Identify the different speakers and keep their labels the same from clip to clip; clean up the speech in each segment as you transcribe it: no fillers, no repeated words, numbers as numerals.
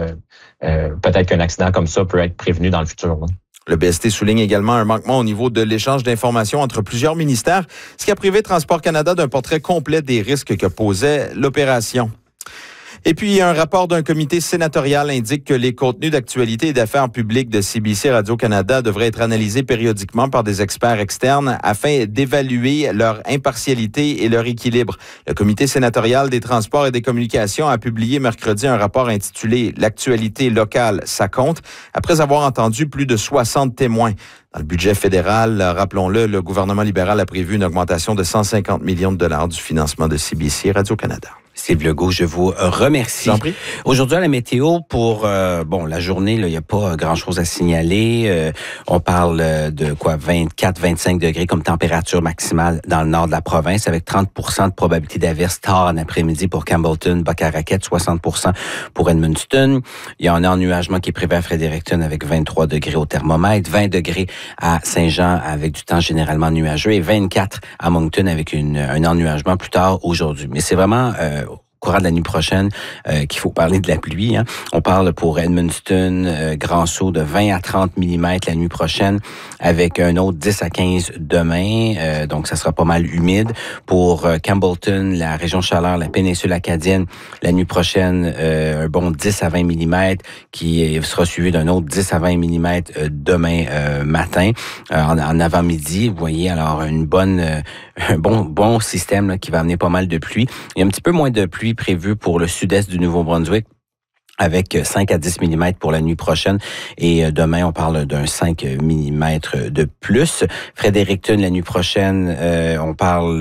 Speaker 1: peut-être qu'un accident comme ça peut être prévenu dans le futur. Là.
Speaker 2: Le BST souligne également un manquement au niveau de l'échange d'informations entre plusieurs ministères, ce qui a privé Transport Canada d'un portrait complet des risques que posait l'opération. Et puis, un rapport d'un comité sénatorial indique que les contenus d'actualité et d'affaires publiques de CBC Radio-Canada devraient être analysés périodiquement par des experts externes afin d'évaluer leur impartialité et leur équilibre. Le comité sénatorial des transports et des communications a publié mercredi un rapport intitulé « L'actualité locale, ça compte » après avoir entendu plus de 60 témoins. Dans le budget fédéral, rappelons-le, le gouvernement libéral a prévu une augmentation de 150 millions de dollars du financement de CBC Radio-Canada.
Speaker 3: Steve Legault, je vous remercie.
Speaker 2: J'en prie.
Speaker 3: Aujourd'hui, à la météo, pour la journée, il n'y a pas grand-chose à signaler. On parle de 24-25 degrés comme température maximale dans le nord de la province, avec 30% de probabilité d'averse tard en après-midi pour Campbellton, Boc-à-Raquette, 60% pour Edmundston. Il y a un ennuagement qui est prévu à Fredericton avec 23 degrés au thermomètre, 20 degrés à Saint-Jean avec du temps généralement nuageux et 24 à Moncton avec un ennuagement plus tard aujourd'hui. Mais c'est vraiment courant de la nuit prochaine qu'il faut parler de la pluie. Hein. On parle pour Edmundston, grand saut de 20 à 30 mm la nuit prochaine avec un autre 10 à 15 demain. Donc, ça sera pas mal humide. Pour Campbellton, la région chaleur, la péninsule acadienne, la nuit prochaine, un bon 10 à 20 mm qui sera suivi d'un autre 10 à 20 mm demain matin. En avant-midi, vous voyez, alors un bon système là, qui va amener pas mal de pluie. Il y a un petit peu moins de pluie prévu pour le sud-est du Nouveau-Brunswick, avec 5 à 10 mm pour la nuit prochaine. Et demain, on parle d'un 5 mm de plus. Fredericton, la nuit prochaine, on parle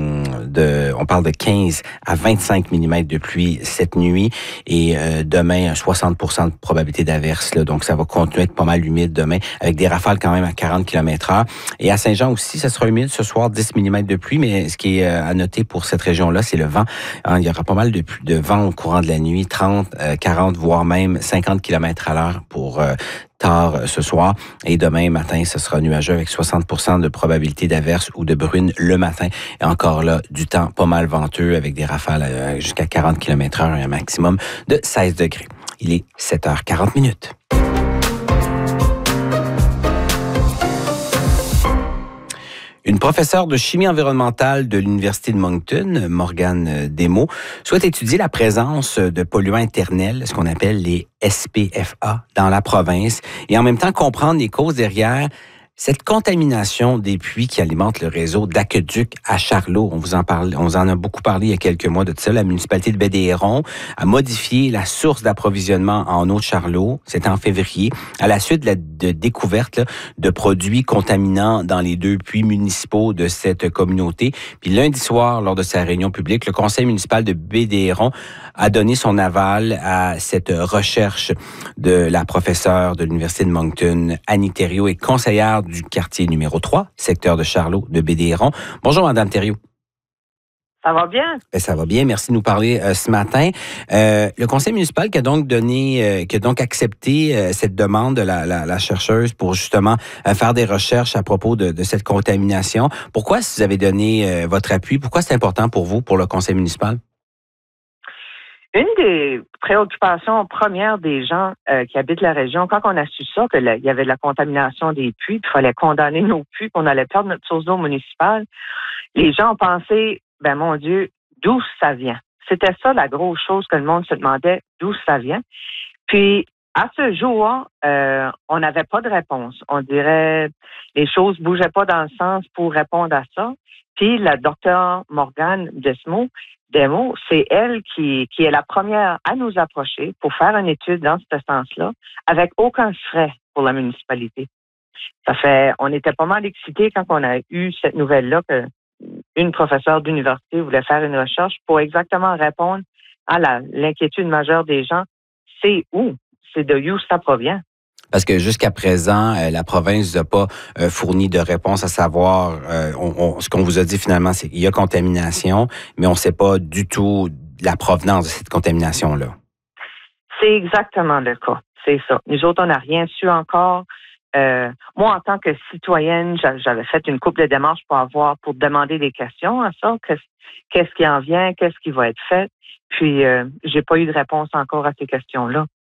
Speaker 3: de 15 à 25 mm de pluie cette nuit. Et demain, 60% de probabilité d'averse. Donc, ça va continuer à être pas mal humide demain, avec des rafales quand même à 40 km/h. Et à Saint-Jean aussi, ça sera humide ce soir, 10 mm de pluie. Mais ce qui est à noter pour cette région-là, c'est le vent. Il y aura pas mal de vent au courant de la nuit, 30, 40, voire même 50 km/h pour tard ce soir. Et demain matin, ce sera nuageux avec 60% de probabilité d'averse ou de bruine le matin. Et encore là, du temps pas mal venteux avec des rafales jusqu'à 40 km/h et un maximum de 16 degrés. Il est 7h40. Une professeure de chimie environnementale de l'Université de Moncton, Morgane Desmaux, souhaite étudier la présence de polluants éternels, ce qu'on appelle les SPFA, dans la province, et en même temps comprendre les causes derrière cette contamination des puits qui alimentent le réseau d'aqueduc à Charlot. On vous en a beaucoup parlé il y a quelques mois de ça. La municipalité de Baie-des-Hérons a modifié la source d'approvisionnement en eau de Charlot. C'était en février, à la suite de découverte de produits contaminants dans les 2 puits municipaux de cette communauté. Puis lundi soir, lors de sa réunion publique, le conseil municipal de Baie-des-Hérons a donné son aval à cette recherche de la professeure de l'Université de Moncton, Annie Thériault, et conseillère du quartier numéro 3, secteur de Charlot, de Baie-des-Hérons. Bonjour, Madame Thériault.
Speaker 4: Ça va bien?
Speaker 3: Ça va bien. Merci de nous parler ce matin. Le conseil municipal qui a donc accepté cette demande de la chercheuse pour justement faire des recherches à propos de cette contamination. Pourquoi, si vous avez donné votre appui, pourquoi c'est important pour vous, pour le conseil municipal?
Speaker 4: Une des préoccupations premières des gens qui habitent la région, quand on a su ça, qu'il y avait de la contamination des puits, qu'il fallait condamner nos puits, qu'on allait perdre notre source d'eau municipale, les gens ont pensé, ben mon Dieu, d'où ça vient? C'était ça la grosse chose que le monde se demandait, d'où ça vient. Puis, à ce jour, on n'avait pas de réponse. On dirait les choses bougeaient pas dans le sens pour répondre à ça. Puis, la docteure Morgane Desmaux, c'est elle qui est la première à nous approcher pour faire une étude dans ce sens-là, avec aucun frais pour la municipalité. On était pas mal excités quand on a eu cette nouvelle-là qu'une professeure d'université voulait faire une recherche pour exactement répondre à l'inquiétude majeure des gens. C'est d'où ça provient.
Speaker 3: Parce que jusqu'à présent, la province n'a pas fourni de réponse à savoir, ce qu'on vous a dit finalement, c'est qu'il y a contamination, mais on ne sait pas du tout la provenance de cette contamination-là.
Speaker 4: C'est exactement le cas, c'est ça. Nous autres, on n'a rien su encore. Moi, en tant que citoyenne, j'avais fait une couple de démarches pour demander des questions à ça. Qu'est-ce qui en vient? Qu'est-ce qui va être fait? Puis, j'ai pas eu de réponse encore à ces questions-là.